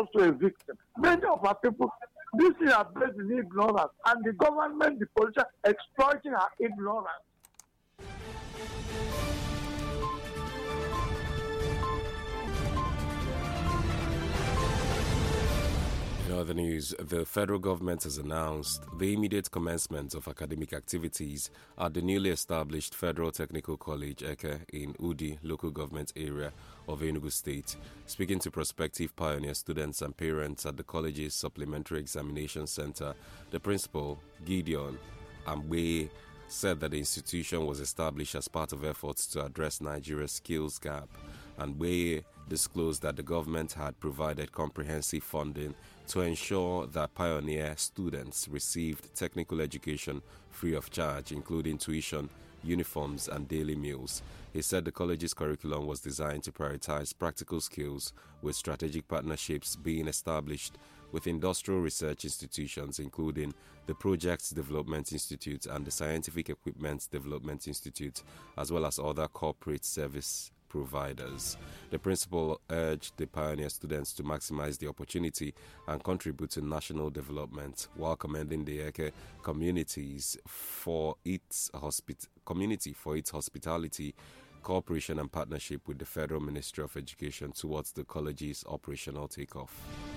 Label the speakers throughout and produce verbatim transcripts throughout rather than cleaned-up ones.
Speaker 1: also a victim. Many of our people, this is are based in ignorance, and the government, the politicians, exploiting our ignorance.
Speaker 2: In other news, the federal government has announced the immediate commencement of academic activities at the newly established Federal Technical College Eke in Udi local government area of Enugu State. Speaking to prospective pioneer students and parents at the college's supplementary examination center, the principal, Gideon Amwe, said that the institution was established as part of efforts to address Nigeria's skills gap, and Weye disclosed that the government had provided comprehensive funding to ensure that pioneer students received technical education free of charge, including tuition, uniforms, and daily meals. He said the college's curriculum was designed to prioritize practical skills, with strategic partnerships being established with industrial research institutions, including the Projects Development Institute and the Scientific Equipment Development Institute, as well as other corporate service providers. The principal urged the pioneer students to maximize the opportunity and contribute to national development, while commending the Eke communities for its hospit- community for its hospitality, cooperation and partnership with the Federal Ministry of Education towards the college's operational takeoff.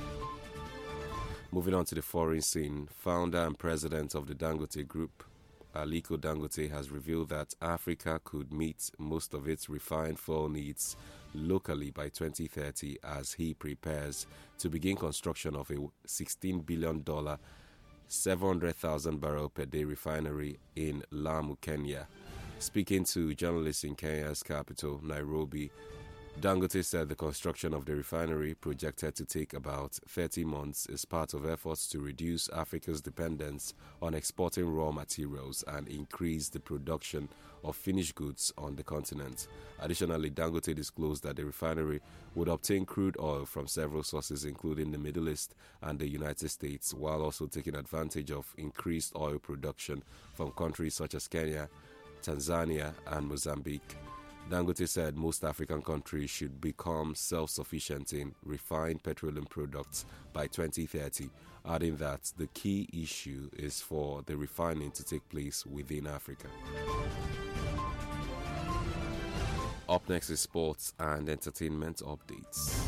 Speaker 2: Moving on to the foreign scene, founder and president of the Dangote Group, Aliko Dangote, has revealed that Africa could meet most of its refined fuel needs locally by twenty thirty as he prepares to begin construction of a sixteen billion dollars, seven hundred thousand barrel per day refinery in Lamu, Kenya. Speaking to journalists in Kenya's capital, Nairobi, Dangote said the construction of the refinery, projected to take about thirty months, is part of efforts to reduce Africa's dependence on exporting raw materials and increase the production of finished goods on the continent. Additionally, Dangote disclosed that the refinery would obtain crude oil from several sources, including the Middle East and the United States, while also taking advantage of increased oil production from countries such as Kenya, Tanzania, and Mozambique. Dangote said most African countries should become self-sufficient in refined petroleum products by twenty thirty, adding that the key issue is for the refining to take place within Africa. Up next is sports and entertainment updates.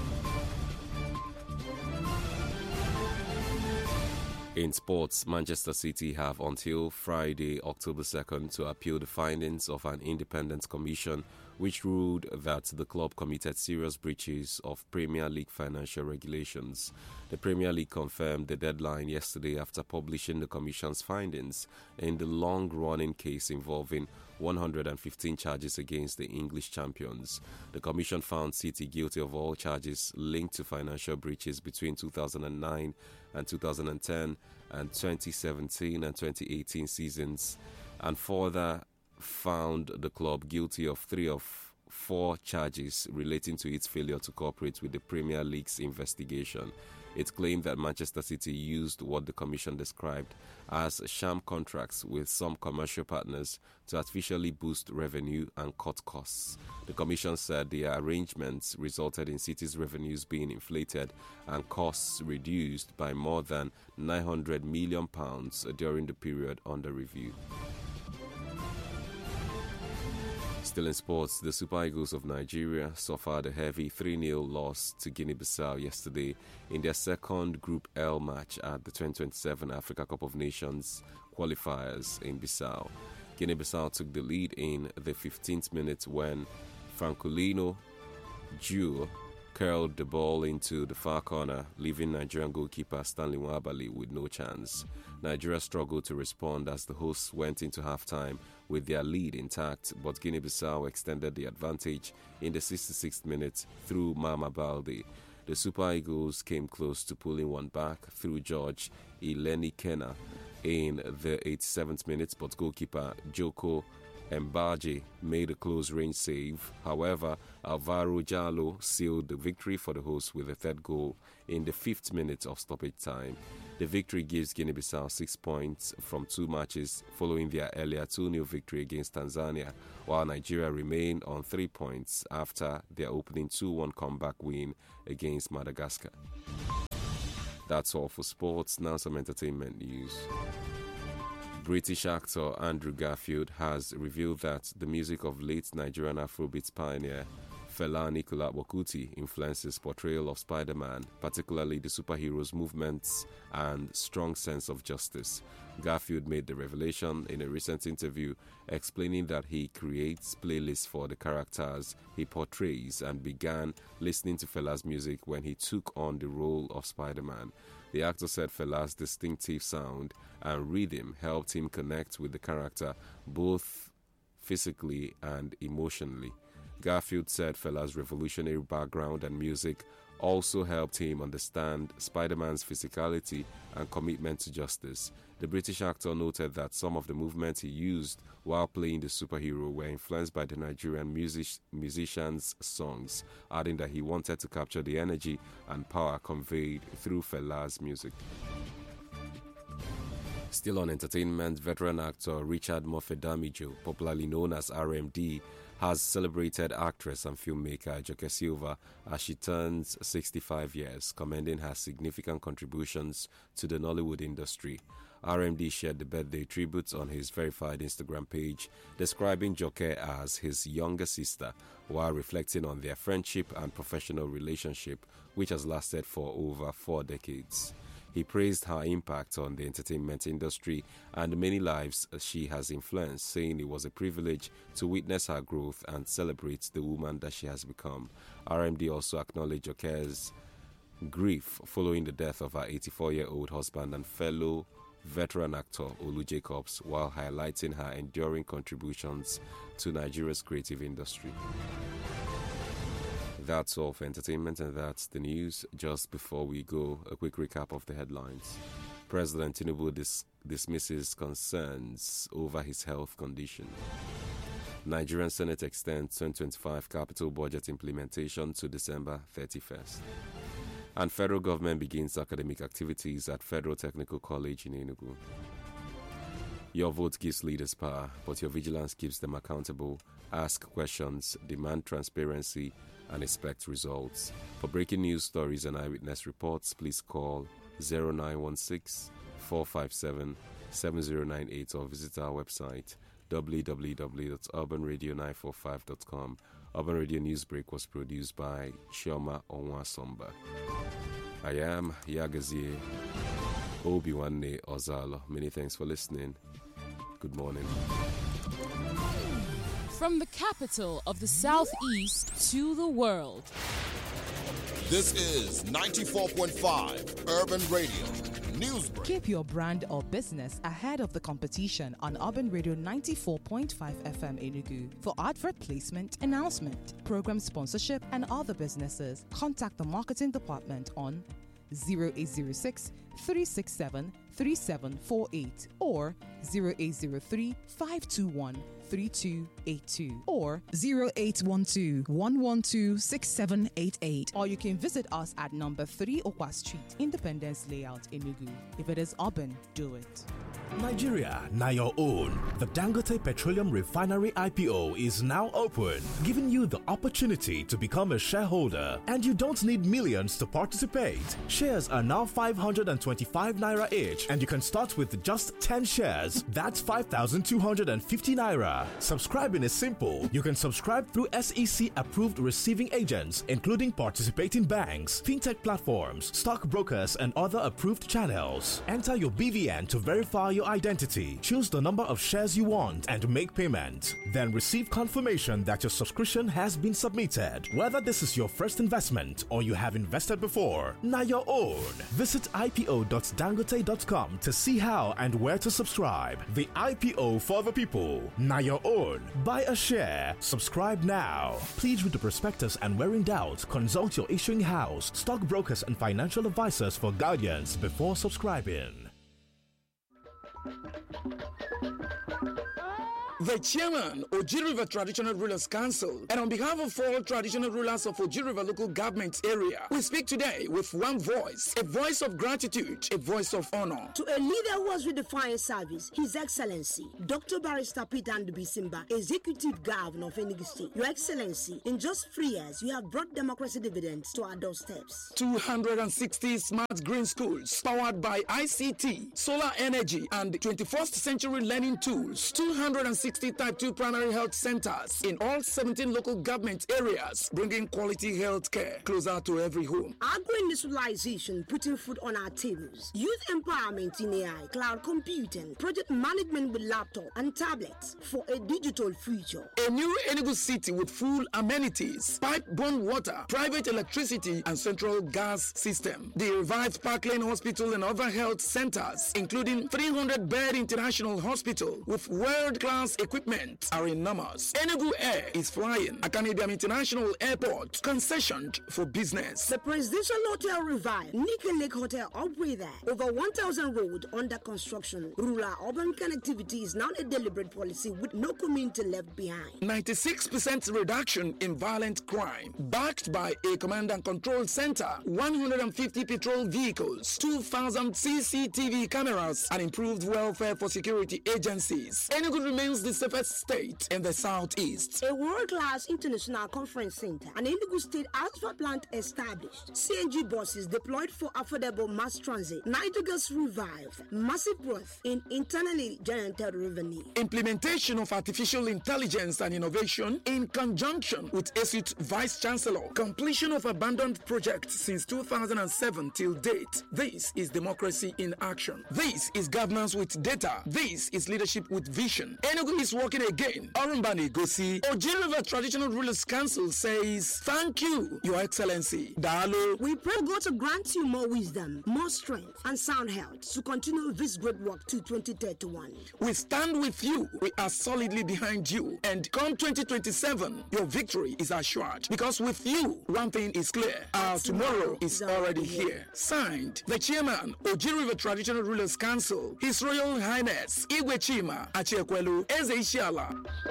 Speaker 2: In sports, Manchester City have until Friday, October second, to appeal the findings of an independent commission which ruled that the club committed serious breaches of Premier League financial regulations. The Premier League confirmed the deadline yesterday after publishing the commission's findings in the long-running case involving one hundred fifteen charges against the English champions. The commission found City guilty of all charges linked to financial breaches between two thousand nine and two thousand ten and twenty seventeen and twenty eighteen seasons, and further found the club guilty of three of four charges relating to its failure to cooperate with the Premier League's investigation. It claimed that Manchester City used what the commission described as sham contracts with some commercial partners to artificially boost revenue and cut costs. The commission said the arrangements resulted in City's revenues being inflated and costs reduced by more than nine hundred million pounds during the period under review. Still in sports, the Super Eagles of Nigeria suffered a heavy three nil loss to Guinea-Bissau yesterday in their second Group L match at the twenty twenty-seven Africa Cup of Nations qualifiers in Bissau. Guinea-Bissau took the lead in the fifteenth minute when Francolino Jewel curled the ball into the far corner, leaving Nigerian goalkeeper Stanley Nwabali with no chance. Nigeria struggled to respond as the hosts went into halftime with their lead intact, but Guinea-Bissau extended the advantage in the sixty-sixth minute through Mama Balde. The Super Eagles came close to pulling one back through George Ileni Kena in the eighty-seventh minute, but goalkeeper Joko Mbaji made a close-range save. However, Alvaro Jallo sealed the victory for the hosts with a third goal in the fifth minute of stoppage time. The victory gives Guinea-Bissau six points from two matches following their earlier two nil victory against Tanzania, while Nigeria remained on three points after their opening two one comeback win against Madagascar. That's all for sports. Now some entertainment news. British actor Andrew Garfield has revealed that the music of late Nigerian Afrobeats pioneer Fela Anikulapo Kuti influenced his portrayal of Spider-Man, particularly the superhero's movements and strong sense of justice. Garfield made the revelation in a recent interview, explaining that he creates playlists for the characters he portrays and began listening to Fela's music when he took on the role of Spider-Man. The actor said Fela's distinctive sound and rhythm helped him connect with the character both physically and emotionally. Garfield said Fela's revolutionary background and music also helped him understand Spider-Man's physicality and commitment to justice. The British actor noted that some of the movements he used while playing the superhero were influenced by the Nigerian music musicians' songs, adding that he wanted to capture the energy and power conveyed through Fela's music. Still on entertainment, veteran actor Richard Mofe-Damijo, popularly known as R M D, has celebrated actress and filmmaker Joke Silva as she turns sixty-five years, commending her significant contributions to the Nollywood industry. R M D shared the birthday tributes on his verified Instagram page, describing Joke as his younger sister, while reflecting on their friendship and professional relationship, which has lasted for over four decades. He praised her impact on the entertainment industry and the many lives she has influenced, saying it was a privilege to witness her growth and celebrate the woman that she has become. R M D also acknowledged Joke's grief following the death of her eighty-four-year-old husband and fellow veteran actor Olu Jacobs, while highlighting her enduring contributions to Nigeria's creative industry. That's all for entertainment, and that's the news. Just before we go, a quick recap of the headlines. President Tinubu dis- dismisses concerns over his health condition. Nigerian Senate extends twenty twenty-five capital budget implementation to December thirty-first. And federal government begins academic activities at Federal Technical College in Enugu. Your vote gives leaders power, but your vigilance keeps them accountable. Ask questions, demand transparency, and expect results. For breaking news stories and eyewitness reports, please call zero nine one six, four five seven, seven zero nine eight or visit our website w w w dot urban radio nine four five dot com. Urban Radio Newsbreak was produced by Chioma Onwasomba. I am Yagazie Obiwanne Ozalo. Many thanks for listening. Good morning.
Speaker 3: From the capital of the Southeast to the world.
Speaker 4: This is ninety-four point five Urban Radio Newsbreak.
Speaker 5: Keep your brand or business ahead of the competition on Urban Radio ninety-four point five F M Enugu. For advert placement, announcement, program sponsorship, and other businesses, contact the marketing department on zero eight zero six, three six seven, three seven four eight or zero eight zero three, five two one, three two eight two or zero eight one two, one one two, six seven eight eight, or you can visit us at number three Okwa Street, Independence Layout, Enugu. If it is urban, do it.
Speaker 6: Nigeria, now your own. The Dangote Petroleum Refinery I P O is now open, giving you the opportunity to become a shareholder. And you don't need millions to participate. Shares are now five hundred twenty-five naira each, and you can start with just ten shares. That's five thousand two hundred fifty naira. Subscribing is simple. You can subscribe through S E C approved receiving agents, including participating banks, fintech platforms, stockbrokers, and other approved channels. Enter your B V N to verify your identity. Choose the number of shares you want and make payment. Then receive confirmation that your subscription has been submitted. Whether this is your first investment or you have invested before, now your own. Visit I P O dot dangote dot com to see how and where to subscribe. The I P O for the people. Now your own. Buy a share. Subscribe now. Please read the prospectus and where in doubt, consult your issuing house, stockbrokers, and financial advisors for guidance before subscribing.
Speaker 7: the chairman, Oji River Traditional Rulers Council, and on behalf of all traditional rulers of Oji River local government area, we speak today with one voice, a voice of gratitude, a voice of honor.
Speaker 8: To a leader who was with the fire service, His Excellency, Doctor Barrister Peter Ndubisimba, Executive Governor of Enugu State. Your Excellency, in just three years, you have brought democracy dividends to our doorsteps.
Speaker 7: two hundred sixty smart green schools powered by I C T, solar energy, and twenty-first century learning tools. two hundred sixty type two primary health centers in all seventeen local government areas, bringing quality health care closer to every home.
Speaker 8: Agro-industrialization, putting food on our tables. Youth empowerment in A I, cloud computing, project management with laptop and tablets for a digital future.
Speaker 7: A new Enugu City with full amenities, pipe-borne water, private electricity, and central gas system. The revived Parkland Hospital and other health centers, including three hundred bed international hospital with world-class equipment, are enormous. Enugu Air is flying. Academium International Airport, concessioned for business.
Speaker 8: The Presidential Hotel revived. Nika Lake Hotel upgrade there. Over one thousand road under construction. Rural urban connectivity is now a deliberate policy with no community left behind.
Speaker 7: ninety-six percent reduction in violent crime. Backed by a command and control center, one hundred fifty patrol vehicles, two thousand C C T V cameras, and improved welfare for security agencies. Enugu remains the safest state in the southeast.
Speaker 8: A world-class international conference center. An Enugu State asphalt plant established. C N G buses deployed for affordable mass transit. Nitrogas revived. Massive growth in internally generated revenue.
Speaker 7: Implementation of artificial intelligence and innovation in conjunction with E S U T Vice Chancellor. Completion of abandoned projects since two thousand seven till date. This is democracy in action. This is governance with data. This is leadership with vision. Enugu is working again. Orumbani Gosi, Oji River Traditional Rulers Council says, thank you, Your Excellency. Dalo.
Speaker 8: We pray God to grant you more wisdom, more strength, and sound health to continue this great work to twenty thirty-one.
Speaker 7: We stand with you. We are solidly behind you. And come twenty twenty-seven, your victory is assured. Because with you, one thing is clear. Our tomorrow is already here. Signed, the chairman, Oji River Traditional Rulers Council, His Royal Highness, Igwe Chima Achekwelu Eze Ishiala.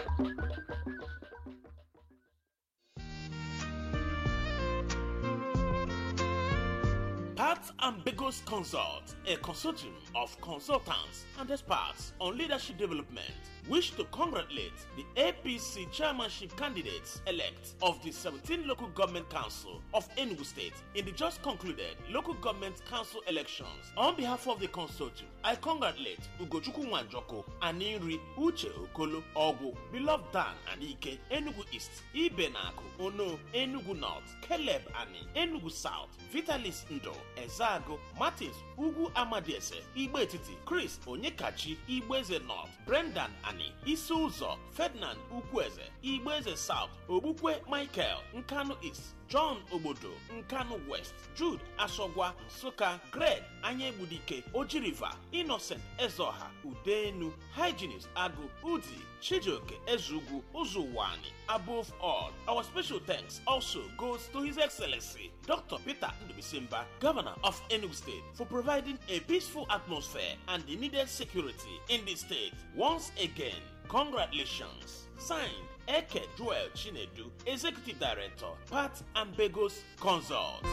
Speaker 9: Pat and Begos Consult, a consortium of consultants and experts on leadership development, wish to congratulate the A P C chairmanship candidates-elect of the seventeen Local Government Council of Enugu State in the just concluded Local Government Council elections. On behalf of the consortium, I congratulate Ugochukwu Nwanjoko, Aninri, Uche Okolo, Ogu, Beloved Dan and Ike, Enugu East, Ibenaku, Ono, Enugu North, Caleb Ani, Enugu South, Vitalis Ndo, Ezago, Martins, Ugu Amadiese, Igbe Etiti, Chris Onyekachi, Igbeze North, Brendan Ani, Isuzo, Ferdinand Ukweze, Igbeze South, Obukwe Michael, Nkanu East, John Obodo, Nkanu West, Jude Asogwa, Nsoka, Greg Anyebudike, Oji River, Innocent Ezoha, Udenu, Hygienist Agu, Udi, Chijioke Ezugu, Uzuwani. Above all, our special thanks also goes to His Excellency Doctor Peter Ndubisimba, Governor of Enugu State, for providing a peaceful atmosphere and the needed security in the state. Once again, congratulations. Signed, Eke Joel Chinedu, Executive Director, Pat and Begos Consult.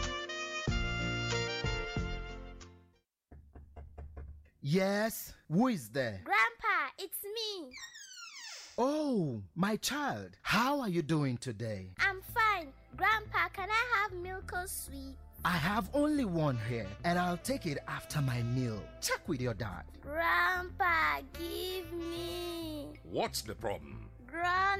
Speaker 10: Yes, who is there?
Speaker 11: Grandpa, it's me.
Speaker 10: Oh, my child, how are you doing today?
Speaker 11: I'm fine. Grandpa, can I have milk or sweet?
Speaker 10: I have only one here, and I'll take it after my meal. Check with your dad.
Speaker 11: Grandpa, give me.
Speaker 12: What's the problem?
Speaker 11: Grandpa.